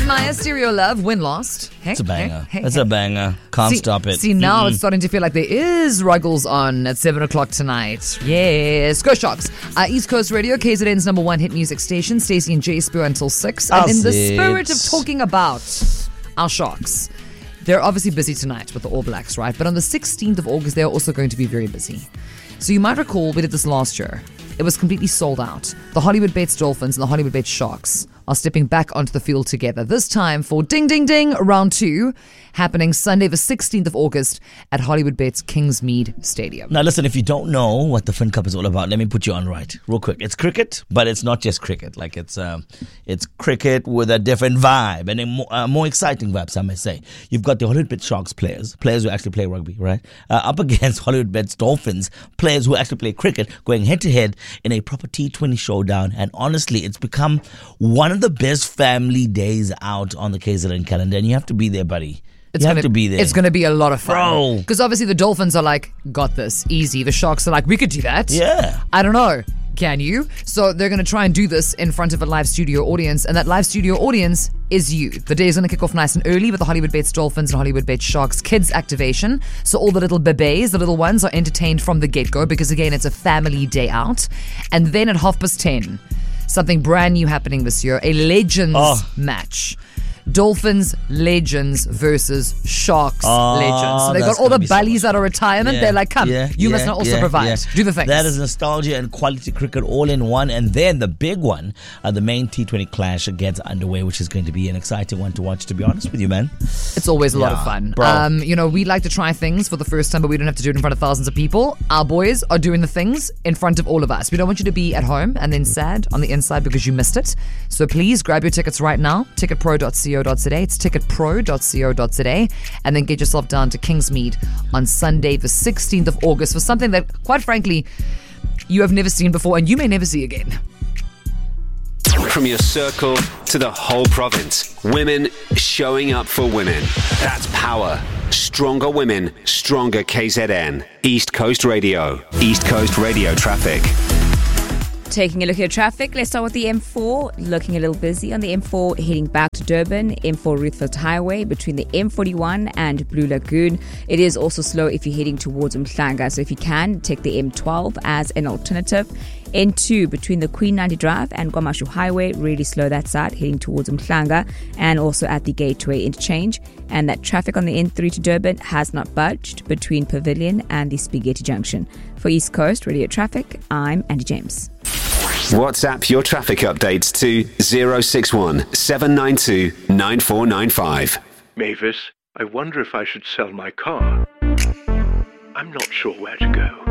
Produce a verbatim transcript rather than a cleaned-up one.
Maya, Stereo Love, Win Lost. Hey, It's a banger. Hey, hey, it's hey. a banger. Can't see, stop it. See, now Mm-mm. it's starting to feel like there is Ruggles on at seven o'clock tonight. Yes. Go Sharks. Uh, East Coast Radio, K Z N's number one hit music station. Stacey and Jay Spear until six. And That's in the it. spirit of talking about our Sharks, they're obviously busy tonight with the All Blacks, right? But on the sixteenth of August, they're also going to be very busy. So you might recall we did this last year. It was completely sold out. The Hollywood Bates Dolphins and the Hollywood Bates Sharks are stepping back onto the field together. This time for Ding Ding Ding round two, happening Sunday the sixteenth of August at Hollywood Bates Kingsmead Stadium. Now listen, if you don't know what the Fin Cup is all about, let me put you on right real quick. It's cricket, but it's not just cricket. Like it's um, it's cricket with a different vibe and a more, uh, more exciting vibe, some may say. You've got the Hollywood Bates Sharks players, players who actually play rugby, right? Uh, up against Hollywood Bates Dolphins, players who actually play cricket, going head to head in a proper T twenty showdown. And honestly, it's become one of the best family days out on the K Z N calendar, and you have to be there, buddy. It's you gonna, have to be there. It's going to be a lot of fun. Bro. Because obviously the Dolphins are like, got this, easy. The Sharks are like, we could do that. Yeah. I don't know. Can you? So they're going to try and do this in front of a live studio audience, and that live studio audience is you. The day is going to kick off nice and early with the Hollywood Bates Dolphins and Hollywood Bates Sharks kids activation. So all the little bebés, the little ones, are entertained from the get-go because, again, it's a family day out. And then at half past ten, something brand new happening this year, a Legends Oh. match. Dolphins Legends versus Sharks Oh, Legends. So they've that's got all the gonna be so bullies much out of retirement. Yeah, They're like, come, yeah, you must yeah, not also yeah, provide. yeah. Do the things. That is nostalgia and quality cricket all in one. And then the big one, uh, the main T twenty clash gets underway, which is going to be an exciting one to watch, to be honest with you, man. It's always a lot of Yeah, fun. bro. Um, you know, we like to try things for the first time, but we don't have to do it in front of thousands of people. Our boys are doing the things in front of all of us. We don't want you to be at home and then sad on the inside because you missed it. So please grab your tickets right now. ticket pro dot co dot za. It's ticket pro dot co dot za. And then get yourself down to Kingsmead on Sunday, the sixteenth of August for something that, quite frankly, you have never seen before and you may never see again. From your circle to the whole province, women showing up for women. That's power. Stronger women, stronger K Z N. East Coast Radio. East Coast Radio traffic. Taking a look at traffic, let's start with the M four. Looking a little busy on the M four, heading back to Durban, M four Ruthfeld Highway between the M forty-one and Blue Lagoon. It is also slow if you're heading towards Umhlanga, so if you can, take the M twelve as an alternative. N two between the Queen ninety Drive and Kwamashu Highway, really slow that side, heading towards Umhlanga, and also at the Gateway interchange. And that traffic on the N three to Durban has not budged between Pavilion and the Spaghetti Junction. For East Coast Radio Traffic, I'm Andy James. WhatsApp your traffic updates to zero six one seven nine two nine four nine five. Mavis, I wonder if I should sell my car. I'm not sure where to go.